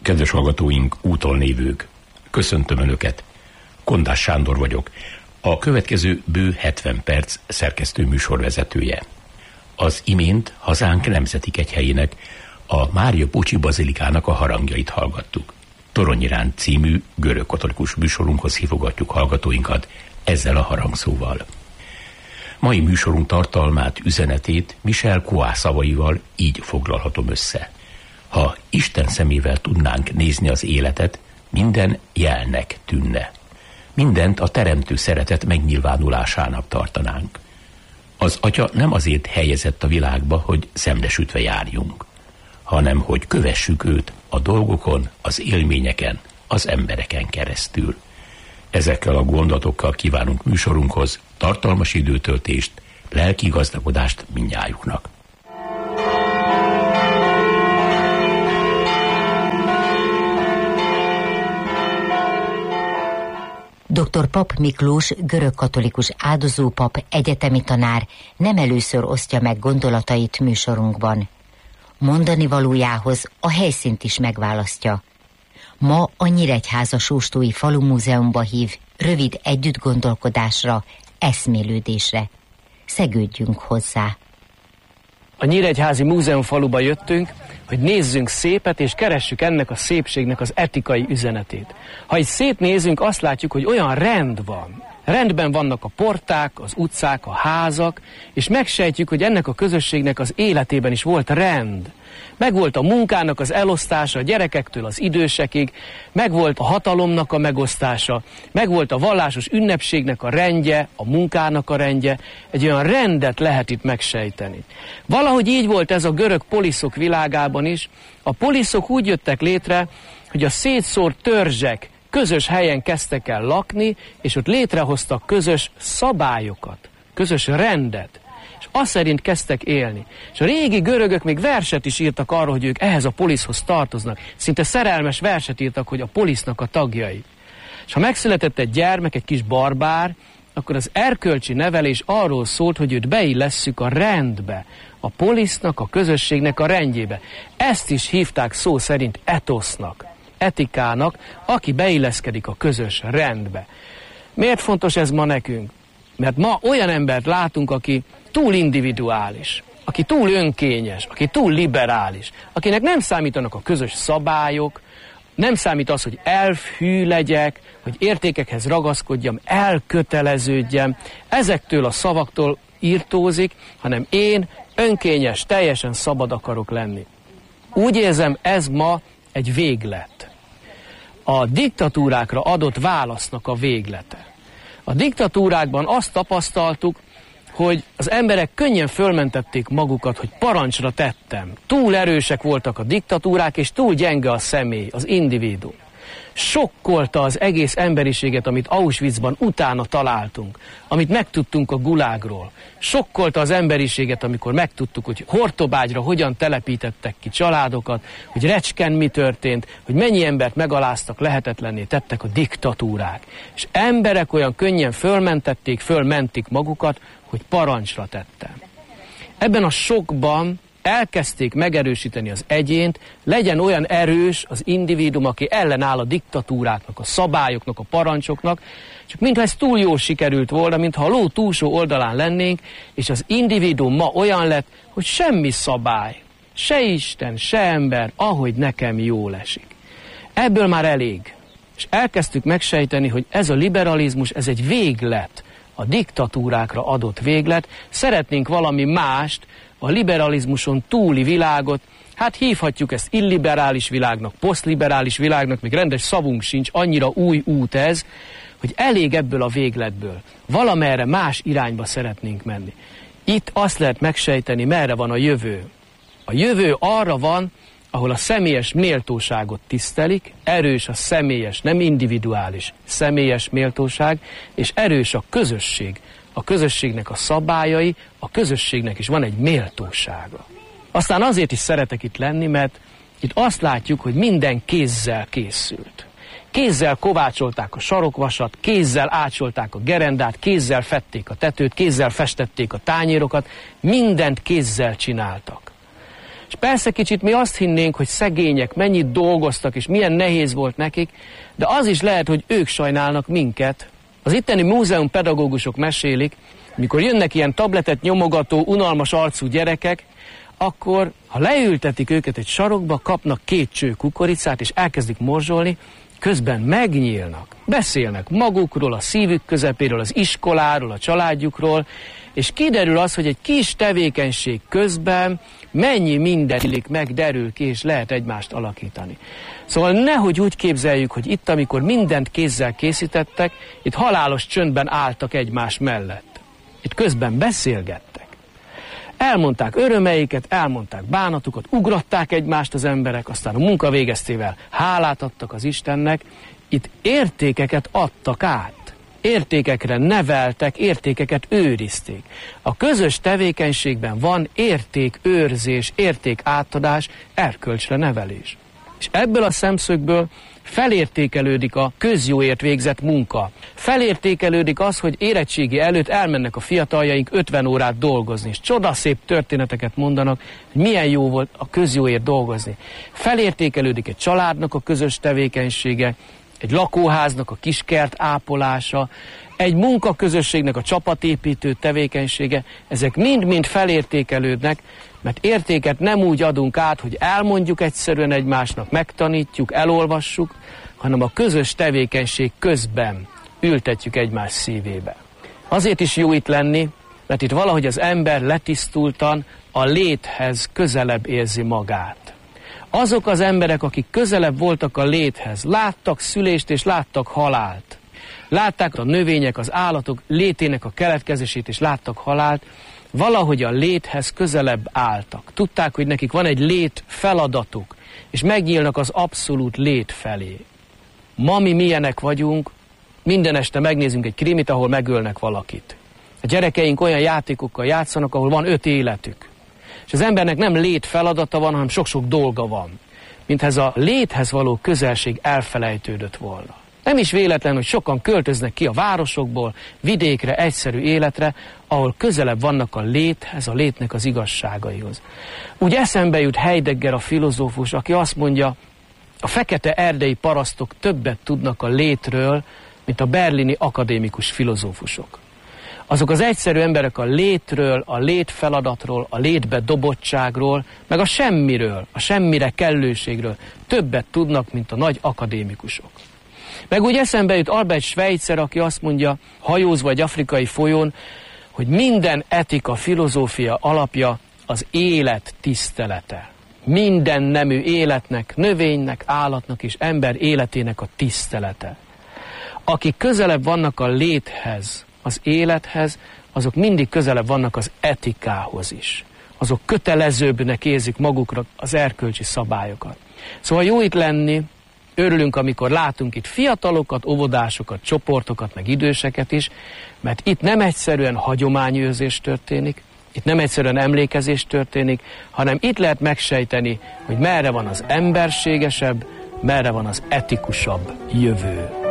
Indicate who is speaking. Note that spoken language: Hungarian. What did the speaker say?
Speaker 1: Kedves hallgatóink, úton lévők, köszöntöm Önöket. Kondás Sándor vagyok, a következő bő 70 perc szerkesztő műsorvezetője. Az imént hazánk nemzeti kegyhelyének, a Mária Bocsi Bazilikának a harangjait hallgattuk. Toronyirán című görögkatolikus műsorunkhoz hívogatjuk hallgatóinkat ezzel a harangszóval. Mai műsorunk tartalmát, üzenetét Michel Coix szavaival így foglalhatom össze. Ha Isten szemével tudnánk nézni az életet, minden jelnek tűnne. Mindent a teremtő szeretet megnyilvánulásának tartanánk. Az Atya nem azért helyezett a világba, hogy szemresütve járjunk, hanem hogy kövessük őt a dolgokon, az élményeken, az embereken keresztül. Ezekkel a gondolatokkal kívánunk műsorunkhoz tartalmas időtöltést, lelki gazdagodást mindnyájuknak.
Speaker 2: Dr. Pap Miklós, görögkatolikus áldozópap, egyetemi tanár nem először osztja meg gondolatait műsorunkban. Mondani valójához a helyszínt is megválasztja. Ma a Nyíregyháza Sóstói Falumúzeumba hív rövid együttgondolkodásra, eszmélődésre. Szegődjünk hozzá.
Speaker 3: A Nyíregyházi Múzeumfaluba jöttünk, hogy nézzünk szépet, és keressük ennek a szépségnek az etikai üzenetét. Ha itt szétnézünk, azt látjuk, hogy olyan rend van. Rendben vannak a porták, az utcák, a házak, és megsejtjük, hogy ennek a közösségnek az életében is volt rend. Megvolt a munkának az elosztása, a gyerekektől az idősekig, megvolt a hatalomnak a megosztása, megvolt a vallásos ünnepségnek a rendje, a munkának a rendje. Egy olyan rendet lehet itt megsejteni. Valahogy így volt ez a görög poliszok világában is. A poliszok úgy jöttek létre, hogy a szétszórt törzsek közös helyen kezdtek el lakni, és ott létrehoztak közös szabályokat, közös rendet, és azt szerint kezdtek élni. És a régi görögök még verset is írtak arról, hogy ők ehhez a poliszhoz tartoznak. Szinte szerelmes verset írtak, hogy a polisznak a tagjai. És ha megszületett egy gyermek, egy kis barbár, akkor az erkölcsi nevelés arról szólt, hogy őt beillesszük a rendbe, a polisznak, a közösségnek a rendjébe. Ezt is hívták szó szerint etosznak, etikának, aki beilleszkedik a közös rendbe. Miért fontos ez ma nekünk? Mert ma olyan embert látunk, aki túl individuális, aki túl önkényes, aki túl liberális, akinek nem számítanak a közös szabályok, nem számít az, hogy elfhű legyek, hogy értékekhez ragaszkodjam, elköteleződjem, ezektől a szavaktól irtózik, hanem én önkényes, teljesen szabad akarok lenni. Úgy érzem, ez ma egy véglet. A diktatúrákra adott válasznak a véglete. A diktatúrákban azt tapasztaltuk, hogy az emberek könnyen fölmentették magukat, hogy parancsra tettem. Túl erősek voltak a diktatúrák, és túl gyenge a személy, az individuum. Sokkolta az egész emberiséget, amit Auschwitzban utána találtunk, amit megtudtunk a gulágról. Sokkolta az emberiséget, amikor megtudtuk, hogy Hortobágyra hogyan telepítettek ki családokat, hogy Recskén mi történt, hogy mennyi embert megaláztak, lehetetlenné tettek a diktatúrák. És emberek olyan könnyen fölmentik magukat, hogy parancsra tettem. Ebben a sokban elkezdték megerősíteni az egyént, legyen olyan erős az individuum, aki ellenáll a diktatúráknak, a szabályoknak, a parancsoknak, csak mintha ez túl jól sikerült volna, mintha a ló túlsó oldalán lennénk, és az individuum ma olyan lett, hogy semmi szabály, se Isten, se ember, ahogy nekem jól esik. Ebből már elég. És elkezdtük megsejteni, hogy ez a liberalizmus, ez egy véglet, a diktatúrákra adott véglet. Szeretnénk valami mást, a liberalizmuson túli világot, hát hívhatjuk ezt illiberális világnak, posztliberális világnak, még rendes szavunk sincs, annyira új út ez, hogy elég ebből a végletből. Valamerre más irányba szeretnénk menni. Itt azt lehet megsejteni, merre van a jövő. A jövő arra van, ahol a személyes méltóságot tisztelik, erős a személyes, nem individuális, személyes méltóság, és erős a közösség. A közösségnek a szabályai, a közösségnek is van egy méltósága. Aztán azért is szeretek itt lenni, mert itt azt látjuk, hogy minden kézzel készült. Kézzel kovácsolták a sarokvasat, kézzel ácsolták a gerendát, kézzel fették a tetőt, kézzel festették a tányérokat, mindent kézzel csináltak. És persze kicsit mi azt hinnénk, hogy szegények, mennyit dolgoztak, és milyen nehéz volt nekik, de az is lehet, hogy ők sajnálnak minket. Az itteni múzeumpedagógusok mesélik, mikor jönnek ilyen tabletet nyomogató, unalmas arcú gyerekek, akkor, ha leültetik őket egy sarokba, kapnak 2 cső kukoricát, és elkezdik morzsolni, közben megnyílnak, beszélnek magukról, a szívük közepéről, az iskoláról, a családjukról, és kiderül az, hogy egy kis tevékenység közben mennyi minden illik meg, derül ki, és lehet egymást alakítani. Szóval nehogy úgy képzeljük, hogy itt, amikor mindent kézzel készítettek, itt halálos csöndben álltak egymás mellett. Itt közben beszélgettek. Elmondták örömeiket, elmondták bánatukat, ugratták egymást az emberek, aztán a munka végeztével hálát adtak az Istennek. Itt értékeket adtak át. Értékekre neveltek, értékeket őrizték. A közös tevékenységben van értékőrzés, értékátadás, erkölcsre nevelés. És ebből a szemszögből felértékelődik a közjóért végzett munka. Felértékelődik az, hogy érettségi előtt elmennek a fiataljaink 50 órát dolgozni, és csodaszép történeteket mondanak, hogy milyen jó volt a közjóért dolgozni. Felértékelődik egy családnak a közös tevékenysége, egy lakóháznak a kiskert ápolása, egy munkaközösségnek a csapatépítő tevékenysége, ezek mind-mind felértékelődnek, mert értéket nem úgy adunk át, hogy elmondjuk egyszerűen egymásnak, megtanítjuk, elolvassuk, hanem a közös tevékenység közben ültetjük egymás szívébe. Azért is jó itt lenni, mert itt valahogy az ember letisztultan a léthez közelebb érzi magát. Azok az emberek, akik közelebb voltak a léthez, láttak szülést és láttak halált. Látták a növények, az állatok létének a keletkezését és láttak halált, valahogy a léthez közelebb álltak. Tudták, hogy nekik van egy lét feladatuk, és megnyílnak az abszolút lét felé. Ma mi milyenek vagyunk, minden este megnézünk egy krimit, ahol megölnek valakit. A gyerekeink olyan játékokkal játszanak, ahol van 5 életük. És az embernek nem lét feladata van, hanem sok-sok dolga van. Mintha ez a léthez való közelség elfelejtődött volna. Nem is véletlen, hogy sokan költöznek ki a városokból, vidékre, egyszerű életre, ahol közelebb vannak a léthez, a létnek az igazságaihoz. Úgy eszembe jut Heidegger, a filozófus, aki azt mondja, a fekete erdei parasztok többet tudnak a létről, mint a berlini akadémikus filozófusok. Azok az egyszerű emberek a létről, a létfeladatról, a létbe dobottságról, meg a semmiről, a semmire kellőségről többet tudnak, mint a nagy akadémikusok. Meg úgy eszembe jut Albert Schweitzer, aki azt mondja, hajózva egy afrikai folyón, hogy minden etika, filozófia alapja az élet tisztelete. Minden nemű életnek, növénynek, állatnak és ember életének a tisztelete. Akik közelebb vannak a léthez, az élethez, azok mindig közelebb vannak az etikához is. Azok kötelezőbbnek érzik magukra az erkölcsi szabályokat. Szóval jó itt lenni, örülünk, amikor látunk itt fiatalokat, óvodásokat, csoportokat, meg időseket is, mert itt nem egyszerűen hagyományőrzés történik, itt nem egyszerűen emlékezés történik, hanem itt lehet megsejteni, hogy merre van az emberségesebb, merre van az etikusabb jövő.